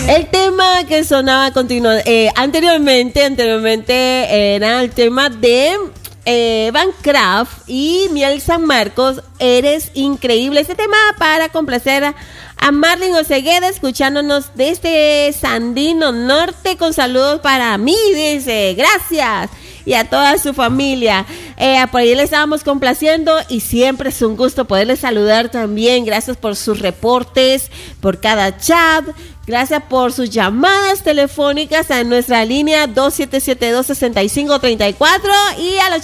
El tema que sonaba anteriormente era el tema de Van Craft y Miel San Marcos. Eres increíble. Este tema para complacer a Marlin Osegueda, escuchándonos desde Sandino Norte, con saludos para mí, dice, gracias, y a toda su familia. Por ahí le estábamos complaciendo y siempre es un gusto poderles saludar también. Gracias por sus reportes, por cada chat. Gracias por sus llamadas telefónicas a nuestra línea 2772-6534 y al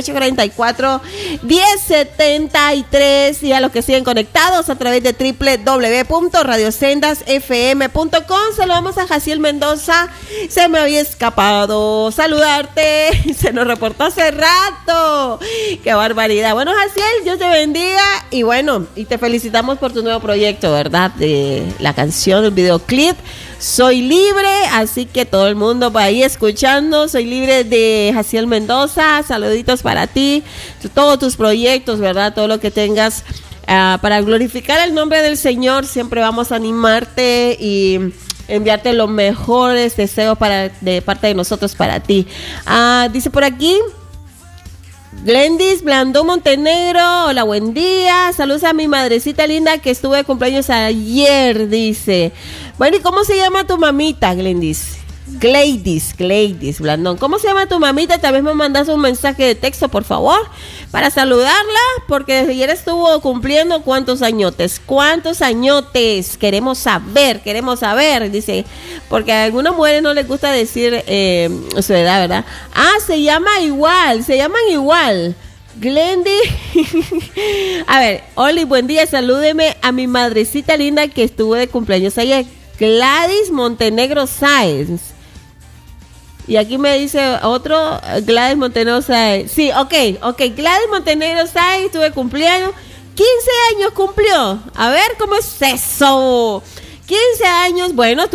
8844-1073, y a los que siguen conectados a través de www.radiosendasfm.com. Saludamos a Jaciel Mendoza. Se me había escapado saludarte, se nos reportó hace rato. ¡Qué barbaridad! Bueno, Jaciel, Dios te bendiga y bueno, y te felicitamos por tu nuevo proyecto, ¿verdad? De la canción, el videoclip. Soy libre, así que todo el mundo va ahí escuchando. Soy libre de Jaciel Mendoza. Saluditos para ti, todos tus proyectos, ¿verdad? Todo lo que tengas para glorificar el nombre del Señor. Siempre vamos a animarte y enviarte los mejores deseos de parte de nosotros para ti. Dice por aquí Glendis Blandón Montenegro, hola, buen día. Saludos a mi madrecita linda que estuve de cumpleaños ayer, dice. Bueno, ¿y cómo se llama tu mamita, Glendis? Gladys Blandón. ¿Cómo se llama tu mamita? Tal vez me mandas un mensaje de texto, por favor, para saludarla, porque desde ayer estuvo cumpliendo ¿cuántos añotes? Queremos saber, dice, porque a algunas mujeres no les gusta decir su edad, ¿verdad? Se llaman igual. Glendy. A ver, Oli, buen día, salúdeme a mi madrecita linda que estuvo de cumpleaños ayer, Gladys Montenegro Sáenz. Y aquí me dice otro, Gladys Montenegro Sáenz. Sí, ok, Gladys Montenegro Sáenz estuvo de cumpleaños, 15 años cumplió. A ver, ¿cómo es eso? 15 años, bueno,